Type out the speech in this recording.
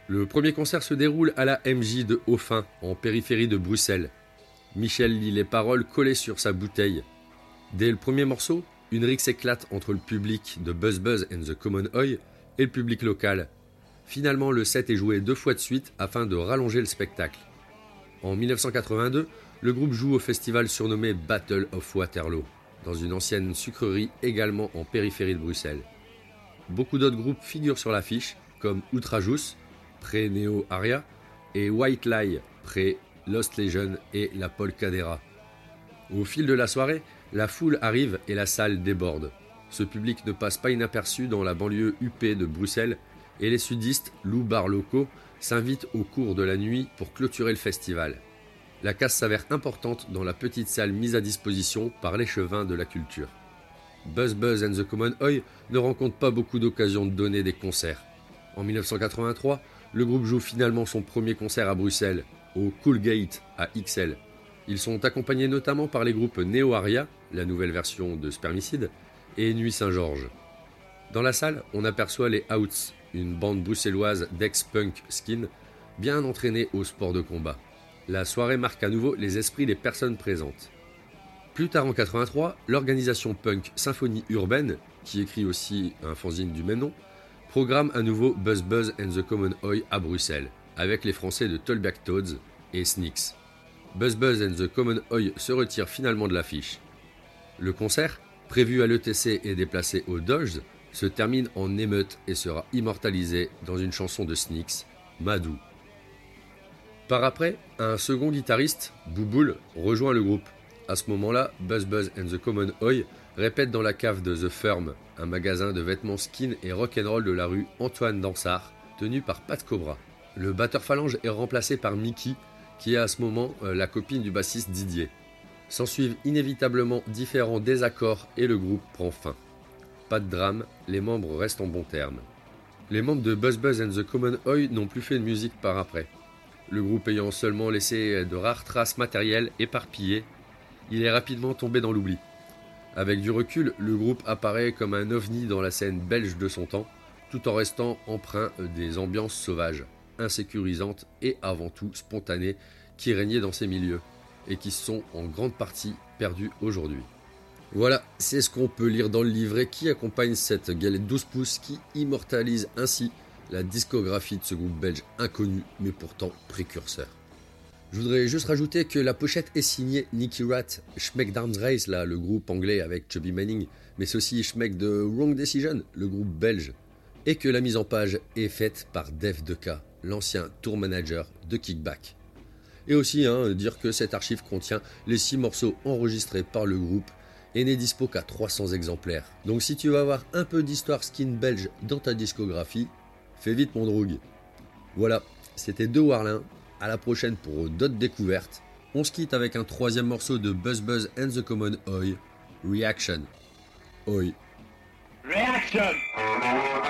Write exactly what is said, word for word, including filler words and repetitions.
Le premier concert se déroule à la M J de Hautfin, en périphérie de Bruxelles. Michel lit les paroles collées sur sa bouteille. Dès le premier morceau, une rixe éclate entre le public de Buzz Buzz and the Common Oi et le public local. Finalement, le set est joué deux fois de suite afin de rallonger le spectacle. En dix-neuf cent quatre-vingt-deux, le groupe joue au festival surnommé Battle of Waterloo, dans une ancienne sucrerie également en périphérie de Bruxelles. Beaucoup d'autres groupes figurent sur l'affiche, comme Outrajous, près Neo Aria, et White Lie, près Lost Legion et la Polkadera. Au fil de la soirée, la foule arrive et la salle déborde. Ce public ne passe pas inaperçu dans la banlieue huppée de Bruxelles et les sudistes, loups-bars locaux, s'invitent au cours de la nuit pour clôturer le festival. La casse s'avère importante dans la petite salle mise à disposition par l'échevin de la culture. Buzz Buzz and the Common Oi ne rencontre pas beaucoup d'occasions de donner des concerts. En dix-neuf cent quatre-vingt-trois, le groupe joue finalement son premier concert à Bruxelles, au Cool Gate à X L. Ils sont accompagnés notamment par les groupes Neo Aria, la nouvelle version de Spermicide, et Nuit Saint-Georges. Dans la salle, on aperçoit les Outs, une bande bruxelloise d'ex-punk skin, bien entraînée au sport de combat. La soirée marque à nouveau les esprits des personnes présentes. Plus tard en quatre-vingt-trois, l'organisation punk Symphonie Urbaine, qui écrit aussi un fanzine du même nom, programme à nouveau Buzz Buzz and the Common Oi à Bruxelles, avec les Français de Tollback Toads et Snicks. Buzz Buzz and the Common Oi se retire finalement de l'affiche. Le concert, prévu à l'E T C et déplacé au Dodge, se termine en émeute et sera immortalisé dans une chanson de Snicks, Madou. Par après, un second guitariste, Bouboule, rejoint le groupe. À ce moment-là, Buzz Buzz and the Common Oi répète dans la cave de The Firm, un magasin de vêtements skin et rock'n'roll de la rue Antoine Dansart, tenu par Pat Cobra. Le batteur phalange est remplacé par Mickey, qui est à ce moment euh, la copine du bassiste Didier. S'ensuivent inévitablement différents désaccords et le groupe prend fin. Pas de drame, les membres restent en bons termes. Les membres de Buzz Buzz and the Common Oi n'ont plus fait de musique par après. Le groupe ayant seulement laissé de rares traces matérielles éparpillées, il est rapidement tombé dans l'oubli. Avec du recul, le groupe apparaît comme un ovni dans la scène belge de son temps, tout en restant empreint des ambiances sauvages, insécurisantes et avant tout spontanées qui régnaient dans ces milieux, et qui sont en grande partie perdues aujourd'hui. Voilà, c'est ce qu'on peut lire dans le livret qui accompagne cette galette douze pouces qui immortalise ainsi la discographie de ce groupe belge inconnu mais pourtant précurseur. Je voudrais juste rajouter que la pochette est signée Nicky Rat, Schmeck d'Arms Race, là, le groupe anglais avec Chubby Manning, mais c'est aussi Schmeck de Wrong Decision, le groupe belge, et que la mise en page est faite par Dave Deca, l'ancien tour manager de Kickback. Et aussi hein, dire que cette archive contient les six morceaux enregistrés par le groupe et n'est dispo qu'à trois cents exemplaires. Donc si tu veux avoir un peu d'histoire skin belge dans ta discographie, fais vite mon drogue. Voilà, c'était De Warlin. À la prochaine pour d'autres découvertes. On se quitte avec un troisième morceau de Buzz Buzz and the Common Oi, Reaction. Oi. Reaction.